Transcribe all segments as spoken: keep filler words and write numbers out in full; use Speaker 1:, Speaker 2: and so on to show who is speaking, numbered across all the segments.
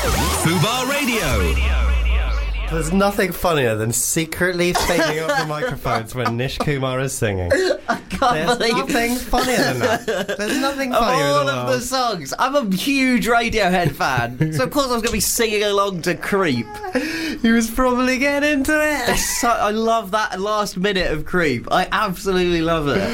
Speaker 1: Fubar Radio.
Speaker 2: There's nothing funnier than secretly fading up the microphones when Nish Kumar is singing.
Speaker 3: I can't
Speaker 2: There's
Speaker 3: believe
Speaker 2: nothing funnier than that. There's nothing funnier
Speaker 3: of all
Speaker 2: in the
Speaker 3: of
Speaker 2: world.
Speaker 3: the songs. I'm a huge Radiohead fan, so of course I was going to be singing along to Creep.
Speaker 2: He was probably getting into it.
Speaker 3: It's so, I love that last minute of Creep. I absolutely love it.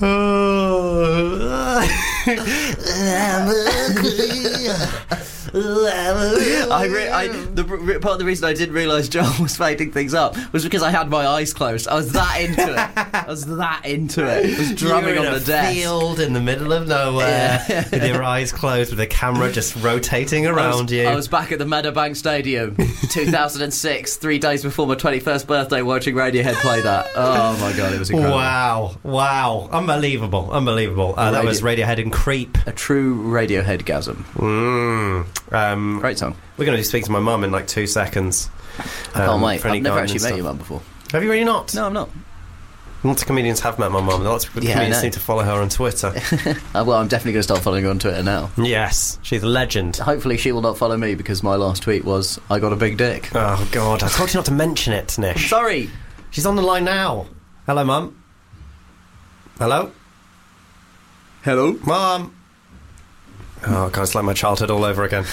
Speaker 3: I, re- I the re- part of the reason I didn't realise Joel was fading things up was because I had my eyes closed. I was that into it. I was that into it. I was drumming
Speaker 2: You're in
Speaker 3: on
Speaker 2: a
Speaker 3: the desk.
Speaker 2: field in the middle of nowhere,
Speaker 3: Yeah.
Speaker 2: with your eyes closed, with the camera just rotating
Speaker 3: I
Speaker 2: around
Speaker 3: was,
Speaker 2: you.
Speaker 3: I was back at the Meadowbank Stadium, two thousand six, three days before my twenty-first birthday, watching Radiohead play that. Oh my god, it was incredible.
Speaker 2: Wow, wow, unbelievable, unbelievable. Uh, that
Speaker 3: Radio-
Speaker 2: was Radiohead and Creep.
Speaker 3: A true Radiohead-gasm.
Speaker 2: Mm. Um,
Speaker 3: Great song.
Speaker 2: We're going to speak to my mum in like two seconds.
Speaker 3: I can't
Speaker 2: um,
Speaker 3: wait.
Speaker 2: for any
Speaker 3: I've never
Speaker 2: guidance
Speaker 3: actually met
Speaker 2: stuff.
Speaker 3: your mum before.
Speaker 2: Have you really not?
Speaker 3: No, I'm not.
Speaker 2: Lots of comedians have met my mum. Lots of
Speaker 3: Yeah, I
Speaker 2: comedians
Speaker 3: know.
Speaker 2: need to follow her on Twitter.
Speaker 3: Uh, well, I'm definitely going to start following her on Twitter now.
Speaker 2: Yes, she's a legend.
Speaker 3: Hopefully she will not follow me because my last tweet was, I got a big dick.
Speaker 2: Oh, God, I told you not to mention it, Nish.
Speaker 3: Sorry.
Speaker 2: She's on the line now. Hello, Mum. Hello?
Speaker 3: Hello?
Speaker 2: Mum. Oh, God, it's like my childhood all over again.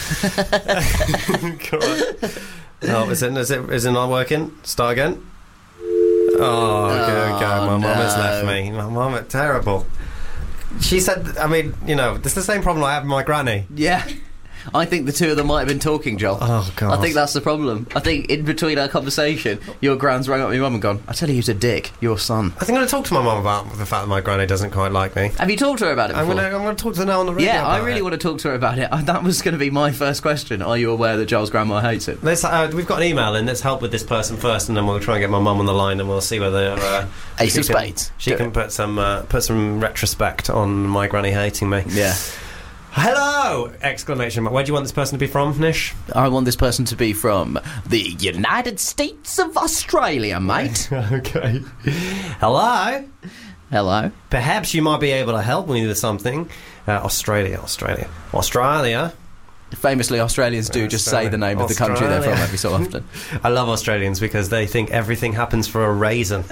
Speaker 2: God. Oh, is it, is it, is it not working? Start again? Oh, go, go. My
Speaker 3: Oh,
Speaker 2: mum has
Speaker 3: no.
Speaker 2: left me. My mum, it's terrible. She said, I mean, you know, this is the same problem I have with my granny.
Speaker 3: Yeah. I think the two of them might have been talking, Joel.
Speaker 2: Oh, God.
Speaker 3: I think that's the problem. I think in between our conversation, your gran's rang up your mum and gone, I tell you, he's a dick, your son.
Speaker 2: I think I'm going to talk to my mum about the fact that my granny doesn't quite like me.
Speaker 3: Have you talked to her about it
Speaker 2: I'm
Speaker 3: before?
Speaker 2: going to I'm going to talk to her now on the radio.
Speaker 3: Yeah, I
Speaker 2: about
Speaker 3: really
Speaker 2: it.
Speaker 3: want to talk to her about it. Uh, That was going to be my first question. Are you aware that Joel's grandma hates him?
Speaker 2: Let's, uh, we've got an email in. Let's help with this person first, and then we'll try and get my mum on the line, and we'll see whether uh,
Speaker 3: Ace
Speaker 2: she
Speaker 3: of
Speaker 2: can-
Speaker 3: spades.
Speaker 2: She
Speaker 3: Do
Speaker 2: can
Speaker 3: it.
Speaker 2: put some uh, put some retrospect on my granny hating me.
Speaker 3: Yeah.
Speaker 2: Hello! Exclamation mark. Where do you want this person to be from, Nish?
Speaker 3: I want this person to be from the United States of Australia, mate.
Speaker 2: Okay. Hello.
Speaker 3: Hello.
Speaker 2: Perhaps you might be able to help me with something. Uh, Australia, Australia, Australia.
Speaker 3: Famously, Australians do just say the name of the country they're from
Speaker 2: Australia.
Speaker 3: every so often.
Speaker 2: I love Australians because they think everything happens for a reason.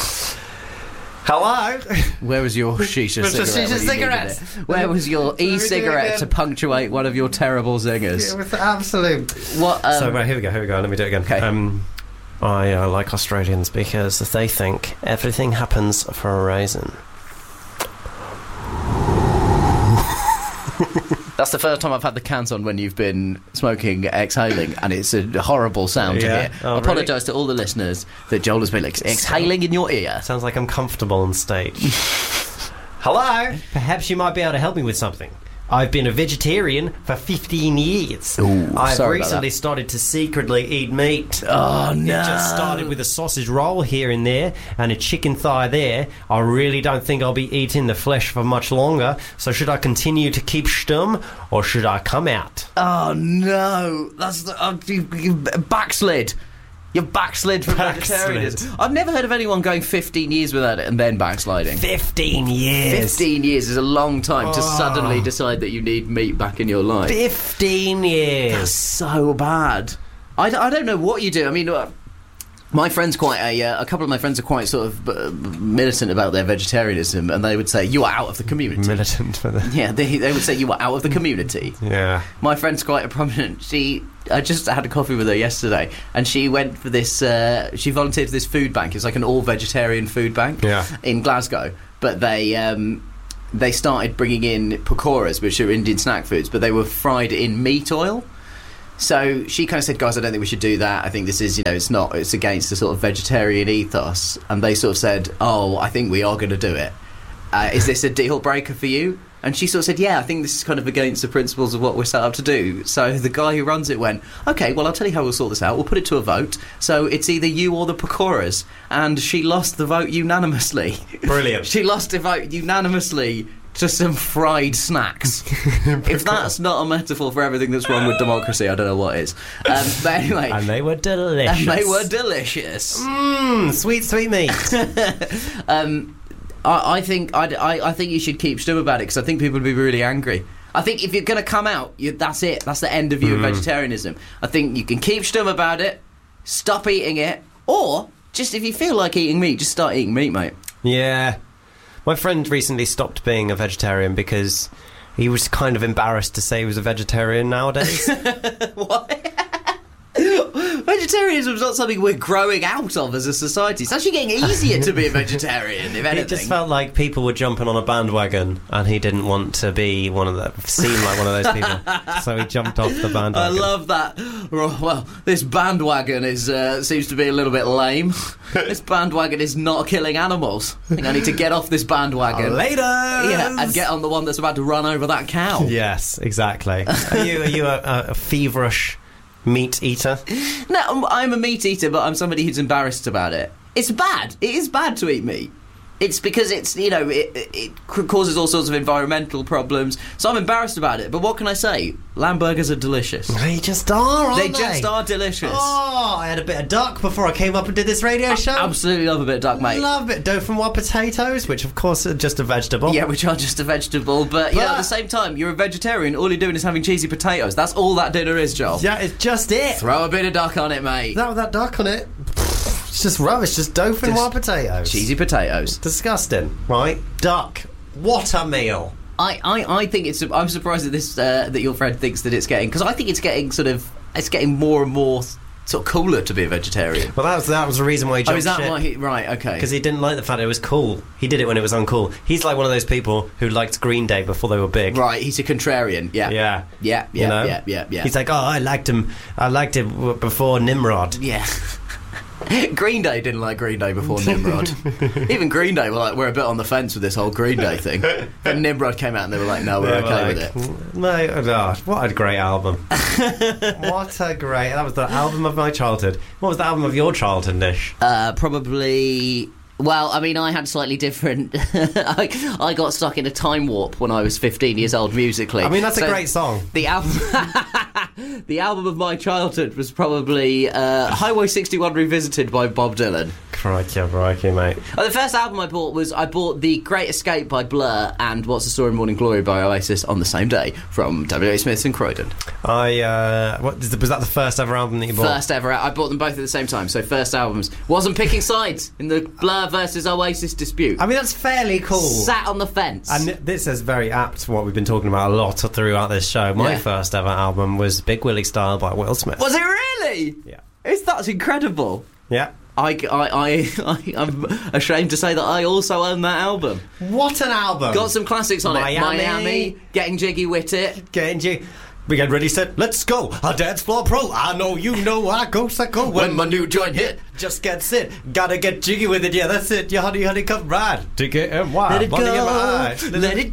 Speaker 2: Hello.
Speaker 3: Where was your shisha
Speaker 2: Where's the
Speaker 3: cigarette?
Speaker 2: shisha
Speaker 3: when you needed
Speaker 2: cigarette?
Speaker 3: it? Where was your
Speaker 2: me do it
Speaker 3: e-cigarette
Speaker 2: again.
Speaker 3: to punctuate one of your terrible zingers?
Speaker 2: It was absolute.
Speaker 3: What? Um,
Speaker 2: so right, here we go. Here we go. Let me do it again.
Speaker 3: Okay.
Speaker 2: Um, I uh, like Australians because they think everything happens for a reason.
Speaker 3: That's the first time I've had the cans on when you've been smoking, exhaling, and it's a horrible sound
Speaker 2: Yeah?
Speaker 3: to hear.
Speaker 2: Oh,
Speaker 3: I apologise to all the listeners that Joel has been ex- exhaling in your ear.
Speaker 2: Sounds like I'm comfortable on stage. Hello. Perhaps you might be able to help me with something. I've been a vegetarian for fifteen years.
Speaker 3: Ooh,
Speaker 2: I've
Speaker 3: sorry about
Speaker 2: recently
Speaker 3: that.
Speaker 2: started to secretly eat meat.
Speaker 3: Oh,
Speaker 2: It
Speaker 3: no.
Speaker 2: just started with a sausage roll here and there and a chicken thigh there. I really don't think I'll be eating the flesh for much longer. So should I continue to keep stum or should I come out?
Speaker 3: Oh, no. That's the, uh, you, you backslid. You backslid from
Speaker 2: Backslid.
Speaker 3: vegetarianism. I've never heard of anyone going fifteen years without it and then backsliding.
Speaker 2: Fifteen years.
Speaker 3: fifteen years is a long time to
Speaker 2: Oh.
Speaker 3: suddenly decide that you need meat back in your life.
Speaker 2: Fifteen years.
Speaker 3: That's so bad. I, d- I don't know what you do. I mean, uh, my friends quite a uh, a couple of my friends are quite sort of uh, militant about their vegetarianism, and they would say you are out of the community.
Speaker 2: Militant for the.
Speaker 3: Yeah, they they would say you are out of the community.
Speaker 2: Yeah.
Speaker 3: My friend's quite a prominent. She, I just had a coffee with her yesterday, and she went for this. Uh, she volunteered for this food bank. It's like an all-vegetarian food bank
Speaker 2: Yeah.
Speaker 3: in Glasgow. But they um, they started bringing in pakoras, which are Indian snack foods, but they were fried in meat oil. So she kind of said, guys, I don't think we should do that. I think this is, you know, it's not, it's against the sort of vegetarian ethos. And they sort of said, oh, I think we are going to do it. Uh, is this a deal breaker for you? And she sort of said, yeah, I think this is kind of against the principles of what we're set up to do. So the guy who runs it went, okay, well, I'll tell you how we'll sort this out. We'll put it to a vote. So it's either you or the pakoras. And she lost the vote unanimously.
Speaker 2: Brilliant.
Speaker 3: She lost the vote unanimously to some fried snacks. If that's not a metaphor for everything that's wrong with democracy, I don't know what is. Um, but anyway,
Speaker 2: And they were delicious.
Speaker 3: and they were delicious.
Speaker 2: Mmm, sweet, sweet meat.
Speaker 3: um, I, I think I'd, I, I think you should keep stum about it because I think people would be really angry. I think if you're going to come out, you, that's it. That's the end of you
Speaker 2: Mm.
Speaker 3: in vegetarianism. I think you can keep stum about it, stop eating it, or just if you feel like eating meat, just start eating meat, mate.
Speaker 2: Yeah. My friend recently stopped being a vegetarian because he was kind of embarrassed to say he was a vegetarian nowadays.
Speaker 3: What? Vegetarianism is not something we're growing out of as a society. It's actually getting easier to be a vegetarian, if anything.
Speaker 2: It just felt like people were jumping on a bandwagon, and he didn't want to be one of the seem like one of those people. So he jumped off the bandwagon.
Speaker 3: I love that. Well, this bandwagon is uh, seems to be a little bit lame. This bandwagon is not killing animals. I think I need to get off this bandwagon.
Speaker 2: Later.
Speaker 3: Yeah, and get on the one that's about to run over that cow.
Speaker 2: Yes, exactly. Are you are you a, a, a feverish meat eater?
Speaker 3: No, I'm- I'm a meat eater, but I'm somebody who's embarrassed about it. It's bad. It is bad to eat meat. It's because it's, you know, it, it it c- causes all sorts of environmental problems. So I'm embarrassed about it. But what can I say? Lamb burgers are delicious.
Speaker 2: They just are, aren't
Speaker 3: They
Speaker 2: they?
Speaker 3: just are delicious.
Speaker 2: Oh, I had a bit of duck before I came up and did this radio show.
Speaker 3: Absolutely love a bit of duck, mate.
Speaker 2: Love a bit of dough from what potatoes, which of course are just a vegetable.
Speaker 3: Yeah, which are just a vegetable, but, you know,
Speaker 2: But-
Speaker 3: at the same time, you're a vegetarian, all you're doing is having cheesy potatoes. That's all that dinner is, Joel.
Speaker 2: Yeah, it's just it.
Speaker 3: Throw a bit of duck on it, mate.
Speaker 2: That with that duck on it, it's just rubbish. Just dough from
Speaker 3: Just
Speaker 2: what potatoes.
Speaker 3: Cheesy potatoes.
Speaker 2: Disgusting, right? Duck. What a meal.
Speaker 3: I, I, I think it's... I'm surprised that this uh, that your friend thinks that it's getting... Because I think it's getting sort of... It's getting more and more sort of cooler to be a vegetarian.
Speaker 2: Well, that was that was the reason why he
Speaker 3: Oh,
Speaker 2: jumped
Speaker 3: is that
Speaker 2: ship.
Speaker 3: why he... Right, okay.
Speaker 2: Because he didn't like the fact it was cool. He did it when it was uncool. He's like one of those people who liked Green Day before they were big.
Speaker 3: Right, he's a contrarian, yeah.
Speaker 2: Yeah.
Speaker 3: Yeah, yeah,
Speaker 2: You know?
Speaker 3: yeah, yeah, yeah.
Speaker 2: He's like, oh, I liked him. I liked him w- before Nimrod.
Speaker 3: Yeah. Green Day didn't like Green Day before Nimrod. Even Green Day were like, we're a bit on the fence with this whole Green Day thing. Then Nimrod came out and they were like, no, we're
Speaker 2: They were
Speaker 3: okay
Speaker 2: like,
Speaker 3: with it.
Speaker 2: Mate, oh, gosh, what a great album. What a great... That was the album of my childhood. What was the album of your childhood, Nish?
Speaker 3: Uh, probably... Well, I mean, I had slightly different... I, I got stuck in a time warp when I was fifteen years old musically.
Speaker 2: I mean, that's
Speaker 3: So
Speaker 2: a great song.
Speaker 3: The album... the album of my childhood was probably uh, Highway sixty-one Revisited by Bob Dylan.
Speaker 2: Crikey, crikey, mate.
Speaker 3: Uh, the first album I bought was I bought The Great Escape by Blur and What's the Story in Morning Glory by Oasis on the same day from W A Smith's in Croydon.
Speaker 2: I, uh... What, was that the first ever album that you bought?
Speaker 3: First ever out. I bought them both at the same time, so first albums. Wasn't picking sides in the Blur versus Oasis dispute.
Speaker 2: I mean, that's fairly cool.
Speaker 3: Sat on the fence.
Speaker 2: And this is very apt to what we've been talking about a lot throughout this show. My
Speaker 3: Yeah.
Speaker 2: first ever album was Big Willie Style by Will Smith.
Speaker 3: Was it really?
Speaker 2: Yeah.
Speaker 3: It's, that's incredible.
Speaker 2: Yeah.
Speaker 3: I, I, I, I, I'm ashamed to say that I also own that album.
Speaker 2: What an album.
Speaker 3: Got some classics on
Speaker 2: Miami.
Speaker 3: it. Miami, Getting Jiggy With It.
Speaker 2: Getting you. We get ready, set, let's go. A dance floor pro. I know you know I go psycho
Speaker 3: When my new joint hit.
Speaker 2: Just get sit. Gotta get jiggy with it. Yeah, that's it. Your honey, honey, come ride. T K M Y.
Speaker 3: Let it
Speaker 2: Money
Speaker 3: go.
Speaker 2: in my eye.
Speaker 3: Let it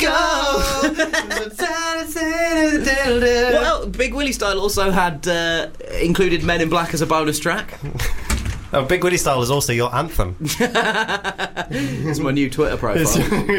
Speaker 2: go.
Speaker 3: Well, Big Willie Style also had uh, included Men in Black as a bonus track.
Speaker 2: Oh, Big Willie Style is also your anthem.
Speaker 3: It's my new Twitter profile.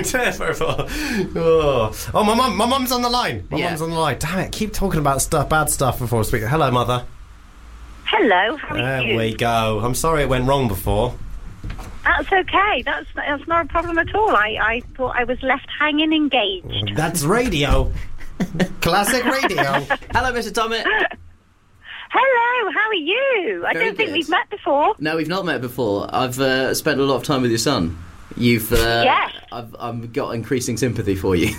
Speaker 2: oh. oh, my mum, my mum's on the line. My
Speaker 3: Yeah.
Speaker 2: mum's on the line. Damn it! Keep talking about stuff, bad stuff before I speak. Hello, mother.
Speaker 4: Hello, how are
Speaker 2: There
Speaker 4: you?
Speaker 2: we go. I'm sorry it went wrong before.
Speaker 4: That's okay. That's that's not a problem at all. I, I thought I was left hanging engaged.
Speaker 2: That's radio. Classic radio.
Speaker 3: Hello, Mister Tommett.
Speaker 4: Hello, how are you? I
Speaker 3: Very
Speaker 4: don't think
Speaker 3: good.
Speaker 4: we've met before.
Speaker 3: No, we've not met before. I've uh, spent a lot of time with your son. You've, uh,
Speaker 4: Yes.
Speaker 3: I've, I've got increasing sympathy for you.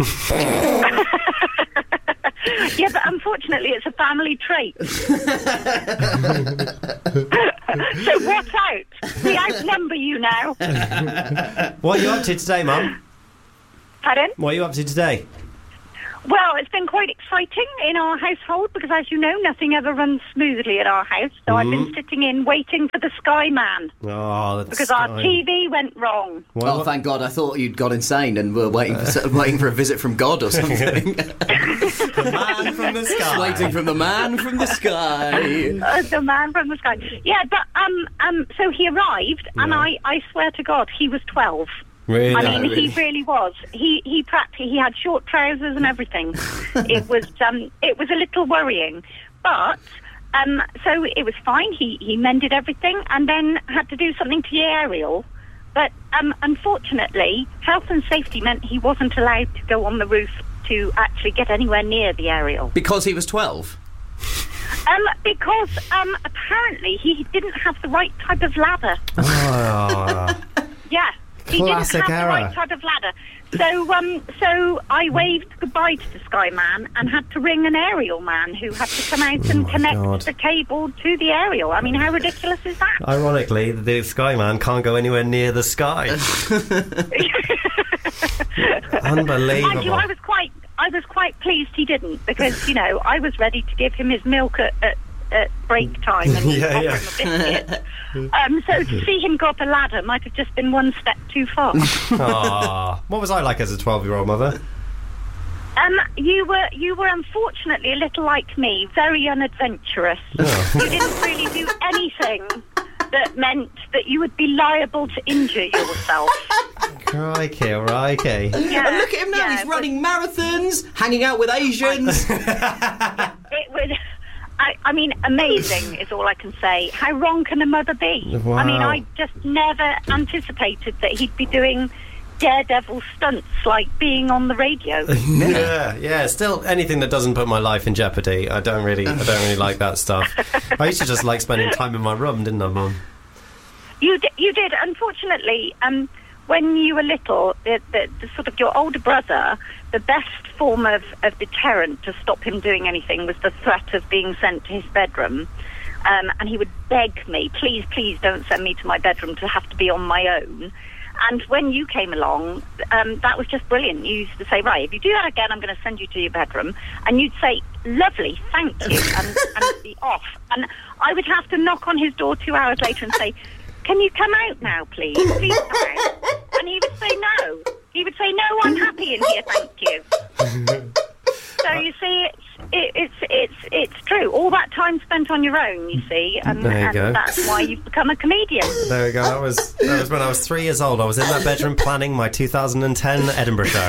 Speaker 4: Yeah, but unfortunately it's a family trait. So watch out. We outnumber you now.
Speaker 2: What are you up to today, Mum?
Speaker 4: Pardon?
Speaker 2: What are you up to today?
Speaker 4: Well, it's been quite exciting in our household because, as you know, nothing ever runs smoothly at our house. So I've been sitting in waiting for the Sky Man
Speaker 2: Oh, that's
Speaker 4: because our T V went wrong.
Speaker 2: What,
Speaker 3: Oh,
Speaker 2: what-
Speaker 3: thank God! I thought you'd gone insane and were waiting for waiting for a visit from God or something.
Speaker 2: the man from the sky.
Speaker 3: Waiting from the man from the sky.
Speaker 4: Uh, the man from the sky. Yeah, but um, um. So he arrived, and
Speaker 2: Yeah.
Speaker 4: I, I swear to God, he was twelve.
Speaker 2: Really?
Speaker 4: I mean,
Speaker 3: really?
Speaker 4: he really was. He he practically he had short trousers and everything. It was um, it was a little worrying, but um, so it was fine. He he mended everything, and then had to do something to the aerial. But um, unfortunately, health and safety meant he wasn't allowed to go on the roof to actually get anywhere near the aerial.
Speaker 3: Because he was twelve?
Speaker 4: Um, because um, apparently he didn't have the right type of ladder.
Speaker 2: Oh.
Speaker 4: Yeah, he
Speaker 2: Classic
Speaker 4: didn't have
Speaker 2: error.
Speaker 4: the right type of ladder. So, um, so I waved goodbye to the Sky Man and had to ring an aerial man who had to come out and
Speaker 2: my
Speaker 4: connect
Speaker 2: God.
Speaker 4: the cable to the aerial. I mean, how ridiculous is that?
Speaker 2: Ironically, the Sky Man can't go anywhere near the sky. Unbelievable.
Speaker 4: Mind you, I was quite, I was quite pleased he didn't, because you know I was ready to give him his milk at, at, at break time and
Speaker 2: Yeah,
Speaker 4: offer
Speaker 2: yeah.
Speaker 4: him a biscuit. Um, so to see him go up a ladder might have just been one step too far.
Speaker 2: Aw. What was I like as a twelve-year-old mother?
Speaker 4: Um, you were you were unfortunately a little like me, very unadventurous.
Speaker 2: Oh.
Speaker 4: You didn't really do anything that meant that you would be liable to injure yourself.
Speaker 2: Crikey, crikey.
Speaker 4: Yeah,
Speaker 3: And look at him now,
Speaker 4: yeah,
Speaker 3: he's
Speaker 4: it
Speaker 3: running marathons, hanging out with Asians.
Speaker 4: was- It was. I, I mean, amazing is all I can say. How wrong can a mother be?
Speaker 2: Wow.
Speaker 4: I mean, I just never anticipated that he'd be doing daredevil stunts like being on the radio.
Speaker 2: Yeah, yeah. Still, anything that doesn't put my life in jeopardy, I don't really, I don't really like that stuff. I used to just like spending time in my room, didn't I, Mum?
Speaker 4: You d- you did. Unfortunately, um, when you were little, the, the, the sort of your older brother, the best form of, of deterrent to stop him doing anything was the threat of being sent to his bedroom. Um, and he would beg me, please, please don't send me to my bedroom to have to be on my own. And when you came along, um, that was just brilliant. You used to say, right, if you do that again, I'm going to send you to your bedroom. And you'd say, lovely, thank you, and, and be off. And I would have to knock on his door two hours later and say, can you come out now, please? Please come out. And he would say no. He would say, no, I'm happy in here, thank you. So you see, it's it, it's it's it's true. All that time spent on your own, you see, and,
Speaker 2: There you
Speaker 4: and
Speaker 2: go.
Speaker 4: that's why you've become a comedian.
Speaker 2: There we go. That was that was when I was three years old. I was in that bedroom planning my two thousand ten Edinburgh show.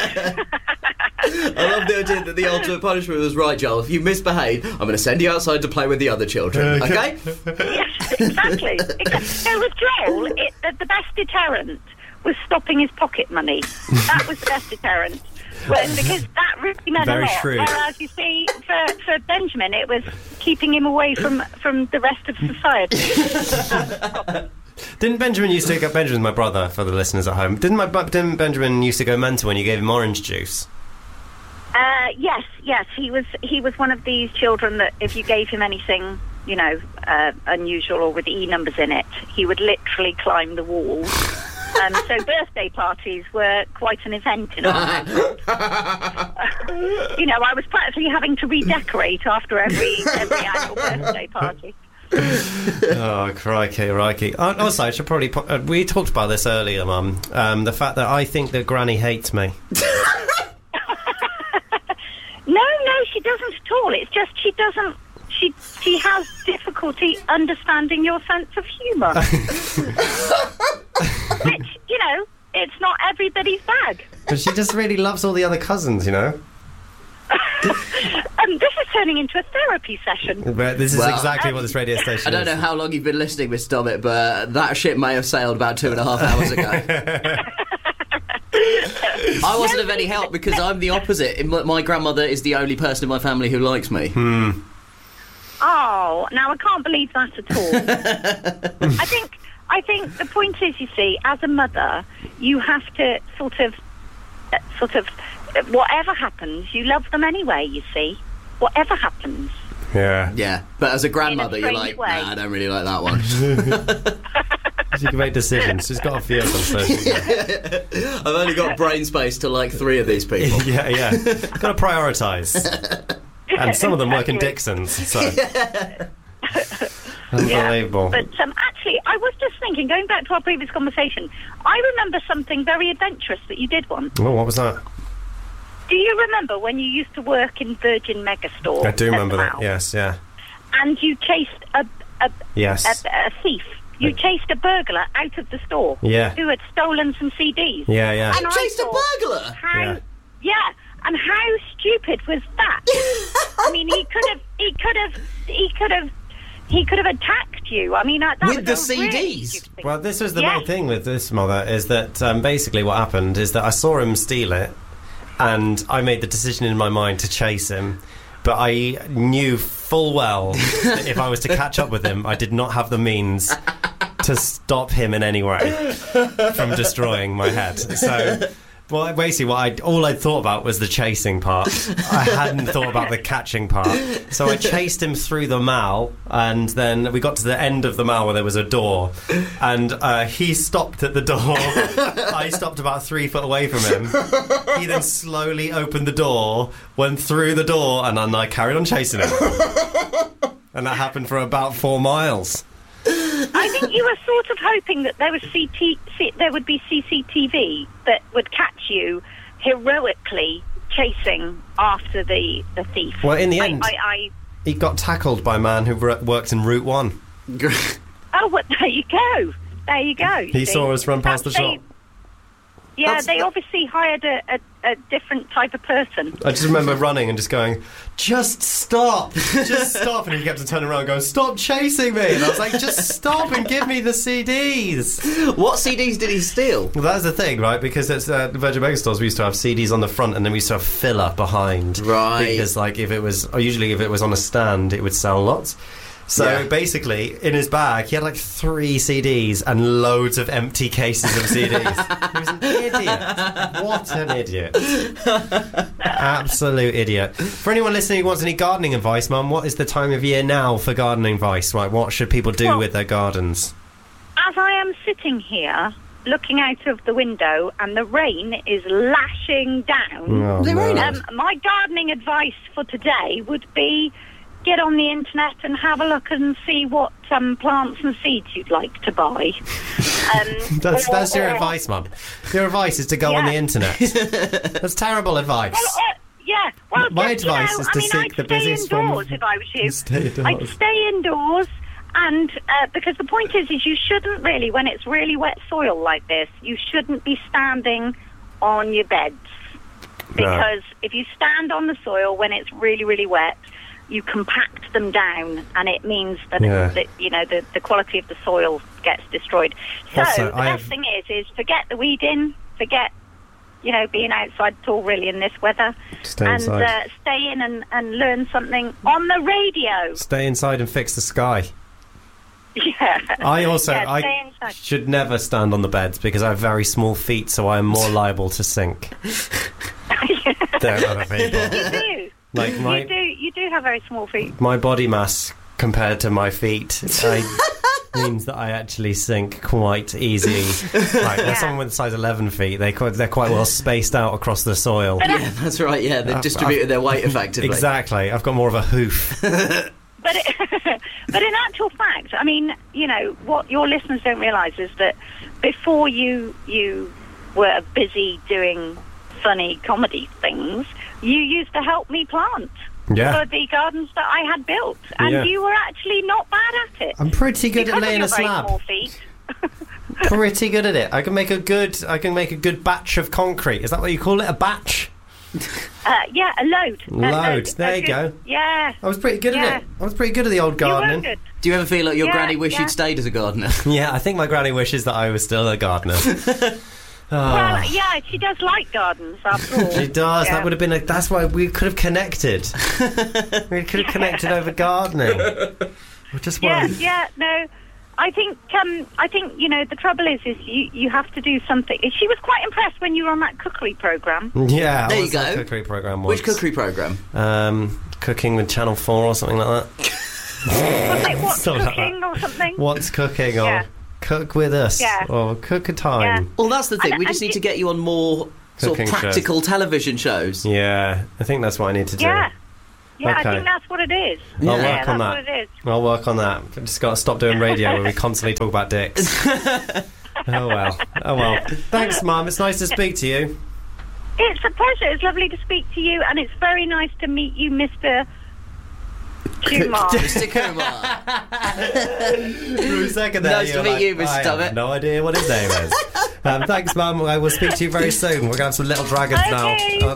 Speaker 3: I love the idea that the ultimate punishment was, right, Joel, if you misbehave, I'm going to send you outside to play with the other children, okay?
Speaker 4: Yes, exactly. exactly. No, with Joel, it, the, the best deterrent was stopping his pocket money. That was the best deterrent. Well, because that really meant
Speaker 2: Very
Speaker 4: a lot.
Speaker 2: shrewd.
Speaker 4: Whereas, you see, for, for Benjamin, it was keeping him away from, from the rest of society.
Speaker 2: Didn't Benjamin used to go... Benjamin's my brother, for the listeners at home. Didn't, my, didn't Benjamin used to go mental when you gave him orange juice?
Speaker 4: Uh, yes, yes, he was he was one of these children that if you gave him anything, you know, uh, unusual or with E numbers in it, he would literally climb the walls. Um, so birthday parties were quite an event in our household. You know, I was practically having to redecorate after every every annual birthday party.
Speaker 2: Oh, crikey, crikey. Oh, also, I should probably... Po- uh, we talked about this earlier, Mum. Um, the fact that I think that Granny hates me.
Speaker 4: No, no, she doesn't at all. It's just she doesn't. She she has difficulty understanding your sense of humour. Which, you know, it's not everybody's bag.
Speaker 2: But she just really loves all the other cousins, you know?
Speaker 4: Um, this is turning into a therapy session.
Speaker 2: But this is
Speaker 3: Well,
Speaker 2: exactly what this radio station
Speaker 3: I don't
Speaker 2: is.
Speaker 3: know how long you've been listening, Mister Dommett, but that ship may have sailed about two and a half hours ago. I wasn't of any help because I'm the opposite. My my grandmother is the only person in my family who likes me.
Speaker 2: Hmm.
Speaker 4: Oh, now I can't believe that at all. I think I think the point is, you see, as a mother, you have to sort of, uh, sort of, uh, whatever happens, you love them anyway. You see, whatever happens.
Speaker 2: Yeah.
Speaker 3: Yeah, but as a grandmother, you're
Speaker 4: strange
Speaker 3: like,
Speaker 4: way.
Speaker 3: nah, I don't really like that one.
Speaker 2: She can make decisions. She's got a few of them, so she
Speaker 3: I've only got brain space to like three of these people.
Speaker 2: Yeah, yeah. Got to prioritise. And some of them work in
Speaker 4: Exactly.
Speaker 2: Dixon's, so... Unbelievable.
Speaker 4: But um, actually, I was just thinking, going back to our previous conversation, I remember something very adventurous that you did once.
Speaker 2: Oh, what was that?
Speaker 4: Do you remember when you used to work in Virgin Megastore?
Speaker 2: I do
Speaker 4: at
Speaker 2: remember
Speaker 4: the
Speaker 2: that,
Speaker 4: Mall,
Speaker 2: yes, yeah.
Speaker 4: And you chased a, a,
Speaker 2: Yes.
Speaker 4: a, a thief. You chased a burglar out of the store.
Speaker 2: Yeah.
Speaker 4: Who had stolen some C Ds.
Speaker 2: Yeah, yeah.
Speaker 4: And I
Speaker 3: Chased a
Speaker 4: thought,
Speaker 3: burglar?
Speaker 4: How,
Speaker 2: Yeah.
Speaker 4: yeah. And how stupid was that? I mean, he could have, he could have, he could have, he could have attacked you. I mean, that
Speaker 3: With
Speaker 4: was
Speaker 3: the
Speaker 4: a really
Speaker 3: C Ds?
Speaker 4: stupid thing.
Speaker 2: Well, this was the
Speaker 4: Yes.
Speaker 2: main thing with this mother, is that um, basically what happened is that I saw him steal it, and I made the decision in my mind to chase him. But I knew full well that if I was to catch up with him, I did not have the means to stop him in any way from destroying my head. So, well, basically, what I all I thought about was the chasing part. I hadn't thought about the catching part. So I chased him through the mall, and then we got to the end of the mall where there was a door, and uh, he stopped at the door. I stopped about three foot away from him. He then slowly opened the door, went through the door, and then I carried on chasing him. And that happened for about four miles.
Speaker 4: I think you were sort of hoping that there was C T, C, there would be C C T V that would catch you heroically chasing after the, the thief.
Speaker 2: Well, in the end,
Speaker 4: I, I, I,
Speaker 2: he got tackled by a man who r- worked in Route One.
Speaker 4: oh, well, there you go. There you go.
Speaker 2: He
Speaker 4: See?
Speaker 2: saw us run past the
Speaker 4: Perhaps
Speaker 2: shop.
Speaker 4: they- Yeah,
Speaker 3: That's-
Speaker 4: they obviously hired a, a, a different type of person.
Speaker 2: I just remember running and just going, just stop, just stop. And he kept on turning around and going, stop chasing me. And I was like, just stop and give me the C Ds.
Speaker 3: What C Ds did he steal?
Speaker 2: Well, that's the thing, right? Because it's uh, the Virgin Mega stores, we used to have C Ds on the front and then we used to have filler behind.
Speaker 3: Right.
Speaker 2: Because, like, if it was, or usually if it was on a stand, it would sell lots. So
Speaker 3: Yeah.
Speaker 2: basically, in his bag, he had like three C Ds and loads of empty cases of C Ds. He was an idiot. What an idiot. Absolute idiot. For anyone listening who wants any gardening advice, Mum, what is the time of year now for gardening advice? Right, what should people do
Speaker 4: Well-
Speaker 2: with their gardens?
Speaker 4: As I am sitting here, looking out of the window, and the rain is lashing down,
Speaker 2: Oh,
Speaker 3: They
Speaker 2: no.
Speaker 3: rain
Speaker 4: um, my gardening advice for today would be get on the internet and have a look and see what um, plants and seeds you'd like to buy. Um,
Speaker 2: That's,
Speaker 4: or-
Speaker 2: that's your
Speaker 4: or-
Speaker 2: advice, Mum. Your advice is to go on
Speaker 4: Yeah.
Speaker 2: the internet. That's terrible advice.
Speaker 4: Well, uh, yeah, well,
Speaker 2: My
Speaker 4: just, you
Speaker 2: advice
Speaker 4: know,
Speaker 2: is
Speaker 4: I
Speaker 2: to
Speaker 4: mean,
Speaker 2: seek
Speaker 4: I'd
Speaker 2: the
Speaker 4: stay
Speaker 2: busiest form
Speaker 4: indoors
Speaker 2: of-
Speaker 4: if I was you.
Speaker 2: Stay indoors.
Speaker 4: I'd stay indoors, and uh, because the point is, is you shouldn't really, when it's really wet soil like this, you shouldn't be standing on your beds, because if you stand on the soil when it's really, really wet, you compact them down, and it means that,
Speaker 2: Yeah.
Speaker 4: that you know the, the quality of the soil gets destroyed. So
Speaker 2: Also,
Speaker 4: the
Speaker 2: I
Speaker 4: best
Speaker 2: have-
Speaker 4: thing is, is forget the weeding, forget you know being outside at all really in this weather,
Speaker 2: Stay
Speaker 4: and
Speaker 2: inside.
Speaker 4: uh, stay in and, and learn something on the radio.
Speaker 2: Stay inside and fix the sky.
Speaker 4: Yeah.
Speaker 2: I also
Speaker 4: yeah,
Speaker 2: I
Speaker 4: stay inside.
Speaker 2: should never stand on the beds because I have very small feet, so I am more liable to sink than other people.
Speaker 4: You do.
Speaker 2: Like my
Speaker 4: You do. You do have very small feet.
Speaker 2: my body mass compared to my feet I, means that I actually sink quite easily. Right, there's
Speaker 4: Yeah.
Speaker 2: someone with size eleven feet. They quite, they're quite well spaced out across the soil.
Speaker 3: Yeah, that's right, yeah. They've
Speaker 2: I've-
Speaker 3: distributed their weight effectively.
Speaker 2: Exactly. I've got more of a hoof.
Speaker 4: But it, but in actual fact, I mean, you know, what your listeners don't realise is that before you you were busy doing funny comedy things, you used to help me plant
Speaker 2: Yeah.
Speaker 4: for the gardens that I had built, and
Speaker 2: Yeah.
Speaker 4: you were actually not bad at it.
Speaker 2: I'm pretty good
Speaker 4: because
Speaker 2: at laying
Speaker 4: of
Speaker 2: a
Speaker 4: your very
Speaker 2: slab.
Speaker 4: small feet.
Speaker 2: Pretty good at it. I can make a good I can make a good batch of concrete. Is that what you call it? A batch?
Speaker 4: Uh, yeah, a load. A
Speaker 2: Load. There
Speaker 4: A
Speaker 2: you
Speaker 4: good-
Speaker 2: go.
Speaker 4: Yeah.
Speaker 2: I was pretty good
Speaker 4: Yeah.
Speaker 2: at it. I was pretty good at the old
Speaker 4: You were
Speaker 2: gardening.
Speaker 4: good.
Speaker 3: Do you ever feel like your
Speaker 4: Yeah,
Speaker 3: granny wish
Speaker 4: yeah.
Speaker 3: you'd stayed as a gardener?
Speaker 2: Yeah, I think my granny wishes that I was still a gardener.
Speaker 4: Well,
Speaker 2: Ah,
Speaker 4: yeah, she does like gardens, after all.
Speaker 2: she does.
Speaker 4: Yeah.
Speaker 2: That would have been. A, that's why we could have connected. We could have connected over gardening. We just
Speaker 4: Yeah,
Speaker 2: weren't.
Speaker 4: yeah, no. I think, um, I think you know, the trouble is, is you, you have to do something. She was quite impressed when you were on that cookery program.
Speaker 2: Yeah,
Speaker 3: There you
Speaker 2: what's that
Speaker 3: go.
Speaker 2: Cookery program. Was?
Speaker 3: Which cookery programme?
Speaker 2: Um, cooking with Channel Four or something like that.
Speaker 4: Was it What's
Speaker 2: Something like
Speaker 4: Cooking or something?
Speaker 2: What's cooking?
Speaker 4: Yeah.
Speaker 2: Or cook with us?
Speaker 4: Yeah.
Speaker 2: Or cook a time?
Speaker 3: Well, that's the thing.
Speaker 4: And-
Speaker 3: We just
Speaker 4: and
Speaker 3: need to
Speaker 4: you-
Speaker 3: get you on more sort of
Speaker 2: Cooking shows.
Speaker 3: practical television shows.
Speaker 2: Yeah, I think that's what I need to do.
Speaker 4: Yeah. Yeah,
Speaker 2: Okay.
Speaker 4: I think that's what it is.
Speaker 2: I'll
Speaker 3: Yeah,
Speaker 2: work
Speaker 4: that's
Speaker 2: on
Speaker 4: what
Speaker 2: that.
Speaker 4: it is.
Speaker 2: I'll work on that. I've just got to stop doing radio where we constantly talk about dicks. Oh well. Oh well. Thanks, Mum. It's nice to speak to you.
Speaker 4: It's a pleasure. It's lovely to speak to you, and it's very nice to meet you, Mister Kumar.
Speaker 3: Mister Kumar.
Speaker 2: For a second there,
Speaker 3: Nice
Speaker 2: you
Speaker 3: to
Speaker 2: were
Speaker 3: meet
Speaker 2: like,
Speaker 3: you, Mister
Speaker 2: I
Speaker 3: Stubbett.
Speaker 2: have no idea what his name is. Um, thanks, Mum. I will speak to you very soon. We're going to have some little dragons
Speaker 4: Okay.
Speaker 2: now. Uh,